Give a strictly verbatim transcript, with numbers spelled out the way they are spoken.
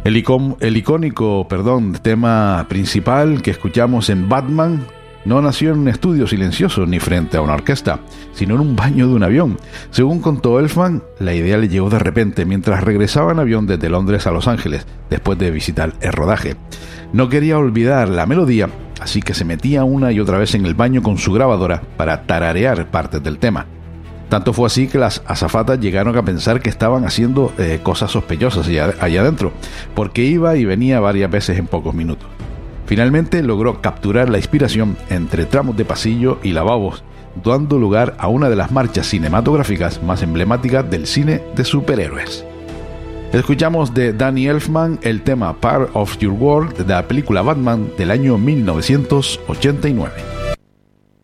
El, icon, el icónico perdón, tema principal que escuchamos en Batman no nació en un estudio silencioso ni frente a una orquesta, sino en un baño de un avión. Según contó Elfman, la idea le llegó de repente mientras regresaba en avión desde Londres a Los Ángeles, después de visitar el rodaje. No quería olvidar la melodía, así que se metía una y otra vez en el baño con su grabadora para tararear partes del tema. Tanto fue así que las azafatas llegaron a pensar que estaban haciendo eh, cosas sospechosas allá, allá adentro, porque iba y venía varias veces en pocos minutos. Finalmente logró capturar la inspiración entre tramos de pasillo y lavabos, dando lugar a una de las marchas cinematográficas más emblemáticas del cine de superhéroes. Escuchamos de Danny Elfman el tema Part of Your World de la película Batman del año mil novecientos ochenta y nueve.